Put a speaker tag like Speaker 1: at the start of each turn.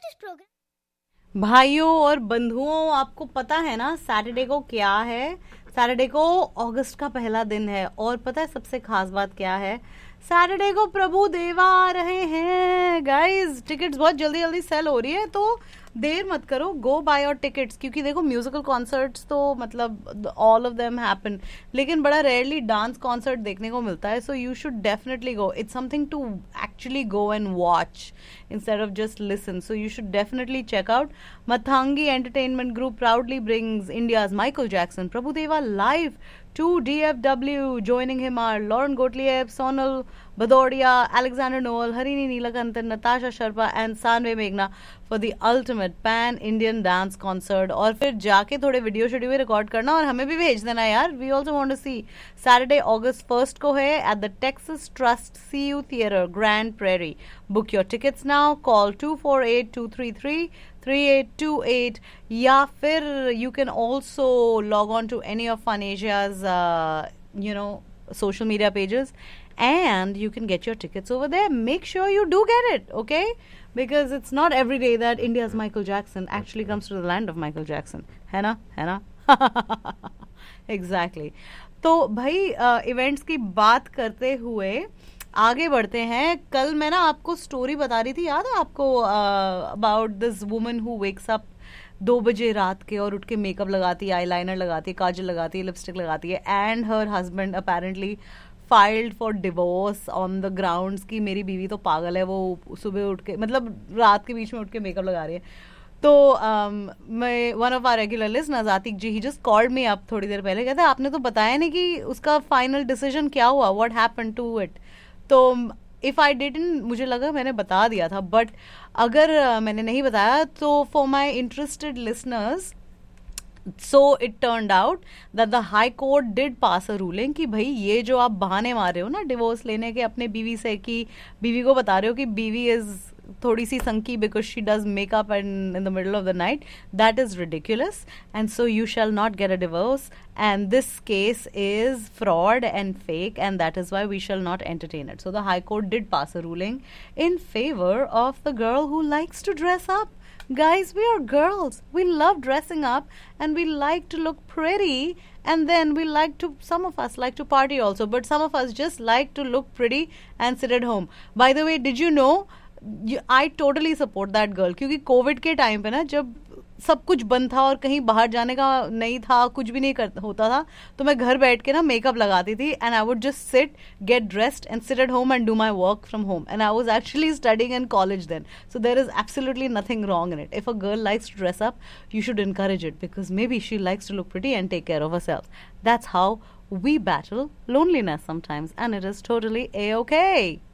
Speaker 1: this program.
Speaker 2: भाइयों और बंधुओं, आपको पता है ना सैटरडे को क्या है? सैटरडे को अगस्त का पहला दिन है। और पता है सबसे खास बात क्या है? सैटरडे को प्रभु देवा आ रहे हैं गाइस। टिकट्स बहुत जल्दी जल्दी सेल हो रही है, तो देर मत करो, गो बाय योर टिकट्स। क्योंकि देखो म्यूजिकल कॉन्सर्ट्स तो मतलब ऑल ऑफ देम हैपन, लेकिन बड़ा रेयरली डांस कॉन्सर्ट देखने को मिलता है। So you should definitely go. It's something to actually go and watch instead of just listen. So you should definitely check out. Mathangi Entertainment Group proudly brings India's Michael Jackson Prabhudeva live to DFW. Joining him are Lauren Gottlieb, Sonal Badodia, Alexander Noel, Harini Neelakantan, Natasha Sharma and Sanve Meghna for the ultimate pan-Indian dance concert. और फिर जाके थोड़े video शेडियो भी record करना और हमें भी भेज देना यार. We also want to see. Saturday August 1st को है at the Texas Trust CU Theater, Grand Prairie. Book your tickets now. Call 248-233-3828 या फिर you can also log on to any of Fun Asia's social media pages and you can get your tickets over there. Make sure you do get it, okay? Because it's not every day that India's Michael Jackson actually comes to the land of Michael Jackson. है ना? Exactly. तो भाई events की बात करते हुए आगे बढ़ते हैं. कल मैं ना आपको स्टोरी बता रही थी, याद है आपको, about this woman who wakes up 2 बजे रात के और उठ के मेकअप लगाती है, आईलाइनर लगाती है, काजल लगाती है, लिपस्टिक लगाती है, and her husband apparently filed for divorce on the grounds की मेरी बीवी तो पागल है, वो सुबह उठ के मतलब रात के बीच में उठ के मेकअप लगा रही है. तो मैं one of our regular listeners Atiq ji, he just called me up थोड़ी देर पहले. कहते आपने तो बताया नहीं कि उसका फाइनल डिसीजन क्या हुआ, व्हाट हैपेंड टू इट. तो इफ आई डिडंट, मुझे लगा मैंने बता दिया था, बट अगर मैंने नहीं बताया तो for my interested listeners, so it turned out that the high court did pass a ruling कि भाई ये जो आप बहाने मार रहे हो ना डिवोर्स लेने के अपने बीवी से, कि बीवी को बता रहे हो कि बीवी इज थोड़ी सी संकी because she does makeup and in the middle of the night, that is ridiculous and so you shall not get a divorce and this case is fraud and fake and that is why we shall not entertain it. So the high court did pass a ruling in favor of the girl who likes to dress up. Guys, we are girls. We love dressing up and we like to look pretty, and then we like to, some of us like to party also, but some of us just like to look pretty and sit at home. By the way, did you know, I totally support that girl. क्योंकि Covid के time पे ना जब सब कुछ बंद था और कहीं बाहर जाने का नहीं था, कुछ भी नहीं होता था, तो मैं घर बैठ के ना मेकअप लगाती थी and I would just sit, get dressed and sit at home and do my work from home. And I was actually studying in college then. So there is absolutely nothing wrong in it. If a girl likes to dress up, you should encourage it because maybe she likes to look pretty and take care of herself. That's how we battle loneliness sometimes, and it is totally a-okay.